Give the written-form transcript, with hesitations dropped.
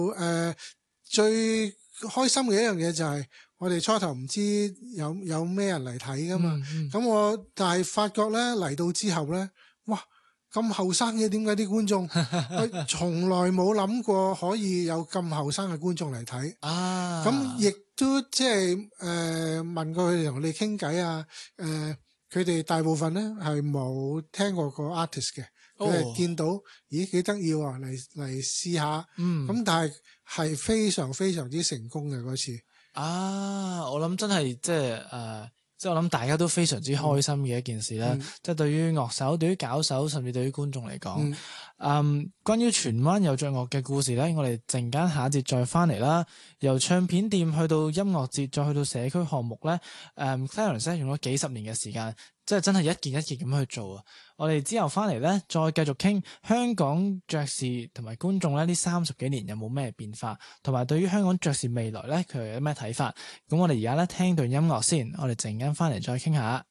最開心嘅一樣嘢就係我哋初頭唔知有咩人嚟睇噶嘛，但係發覺咧嚟到之後咧，哇咁後生嘅，點解啲觀眾我從來冇諗過可以有咁後生嘅觀眾嚟睇啊！咁亦都即係問過佢哋同你傾偈啊，佢哋大部分咧係冇聽過個 artist 嘅，佢係見到咦幾得意喎，嚟試下，咁但係非常非常之成功嘅嗰次啊！我諗真係即係我諗大家都非常之開心嘅一件事啦，即係對於樂手、對於搞手，甚至對於觀眾嚟講，關於荃灣有爵樂嘅故事咧，我哋陣間下一節再翻嚟啦。由唱片店去到音樂節，再去到社區項目咧，Clarence 用咗幾十年嘅時間，即係真係一件一件咁去做啊！我哋之後翻嚟咧，再繼續傾香港爵士同埋觀眾咧呢30幾年有冇咩變化，同埋對於香港爵士未來咧佢又有咩睇法？咁我哋而家咧聽段音樂先，我哋陣間翻嚟再傾下。